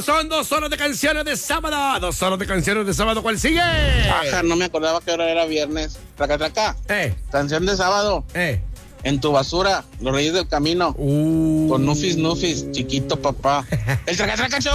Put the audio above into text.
Bueno, son 2 horas de canciones de sábado. 2 horas de canciones de sábado. ¿Cuál sigue? Ajá, no me acordaba que ahora era viernes. Traca, traca. Canción de sábado. En tu basura, Los Reyes del Camino. Con Nufis, chiquito papá. El Traca Traca Show.